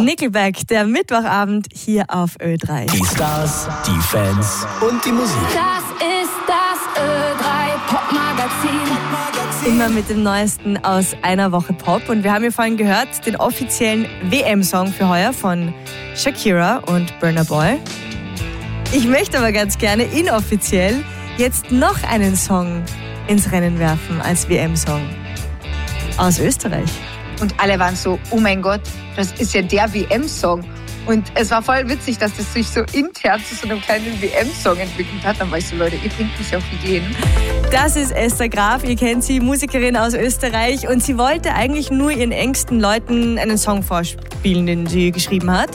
Nickelback, der Mittwochabend hier auf Ö3. Die Stars, die Fans und die Musik. Das ist das Ö3 Popmagazin. Immer mit dem Neuesten aus einer Woche Pop. Und wir haben ja vorhin gehört, den offiziellen WM-Song für heuer von Shakira und Burna Boy. Ich möchte aber ganz gerne inoffiziell jetzt noch einen Song ins Rennen werfen als WM-Song aus Österreich. Und alle waren so, oh mein Gott, das ist ja der WM-Song. Und es war voll witzig, dass das sich so intern zu so einem kleinen WM-Song entwickelt hat. Dann war ich so, Leute, ihr bringt mich auf Ideen. Das ist Esther Graf, ihr kennt sie, Musikerin aus Österreich. Und sie wollte eigentlich nur ihren engsten Leuten einen Song vorspielen, den sie geschrieben hat.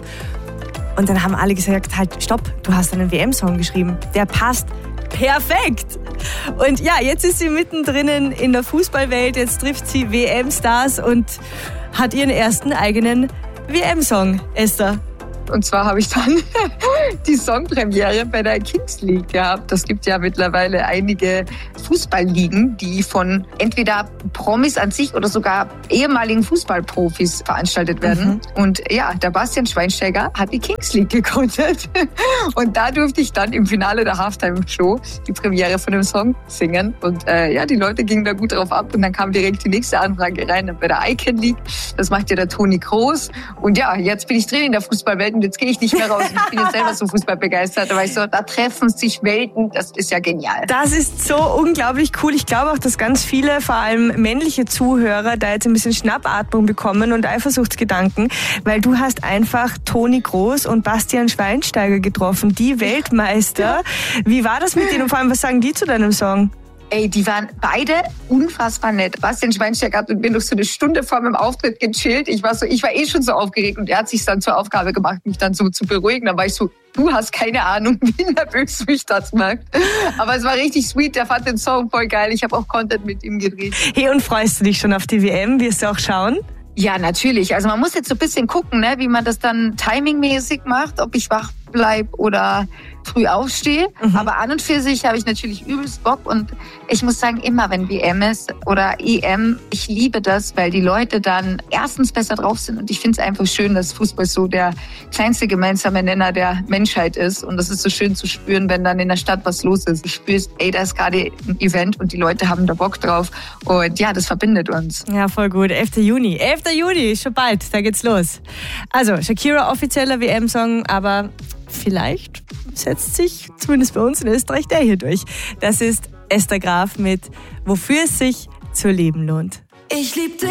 Und dann haben alle gesagt, halt, stopp, du hast einen WM-Song geschrieben. Der passt perfekt. Und ja, jetzt ist sie mittendrin in der Fußballwelt. Jetzt trifft sie WM-Stars und hat ihren ersten eigenen WM-Song, Esther. Und zwar habe ich dann die Songpremiere bei der Kings League gehabt. Das gibt ja mittlerweile einige Fußballligen, die von entweder Promis an sich oder sogar ehemaligen Fußballprofis veranstaltet werden. Und ja, der Bastian Schweinsteiger hat die Kings League gegründet. Und da durfte ich dann im Finale der Halftime-Show die Premiere von dem Song singen. Und ja, die Leute gingen da gut drauf ab. Und dann kam direkt die nächste Anfrage rein bei der Icon League. Das macht ja der Toni Kroos. Und ja, jetzt bin ich drin in der Fußballwelt. Und jetzt gehe ich nicht mehr raus. Ich bin jetzt selber so fußballbegeistert. Aber ich so, da treffen sich Welten. Das ist ja genial. Das ist so unglaublich cool. Ich glaube auch, dass ganz viele, vor allem männliche Zuhörer, da jetzt ein bisschen Schnappatmung bekommen und Eifersuchtsgedanken, weil du hast einfach Toni Kroos und Bastian Schweinsteiger getroffen, die Weltmeister. Wie war das mit denen und vor allem, was sagen die zu deinem Song? Ey, die waren beide unfassbar nett. Bastian Schweinsteiger hat mit mir noch so eine Stunde vor meinem Auftritt gechillt. Ich war eh schon so aufgeregt und er hat sich dann zur Aufgabe gemacht, mich dann so zu beruhigen. Dann war ich so, du hast keine Ahnung, wie nervös mich das macht. Aber es war richtig sweet. Der fand den Song voll geil. Ich habe auch Content mit ihm gedreht. Hey, und freust du dich schon auf die WM? Wirst du auch schauen? Ja, natürlich. Also man muss jetzt so ein bisschen gucken, ne, wie man das dann timingmäßig macht, ob ich wach bleib oder früh aufstehe. Aber an und für sich habe ich natürlich übelst Bock und ich muss sagen, immer wenn WM ist oder EM, ich liebe das, weil die Leute dann erstens besser drauf sind und ich finde es einfach schön, dass Fußball so der kleinste gemeinsame Nenner der Menschheit ist und das ist so schön zu spüren, wenn dann in der Stadt was los ist. Ich spüre, ey, da ist gerade ein Event und die Leute haben da Bock drauf und ja, das verbindet uns. Ja, voll gut. 11. Juni, schon bald, da geht's los. Also, Shakira, offizieller WM-Song, aber vielleicht setzt sich, zumindest bei uns in Österreich, der hier durch. Das ist Esther Graf mit Wofür es sich zu leben lohnt. Ich liebte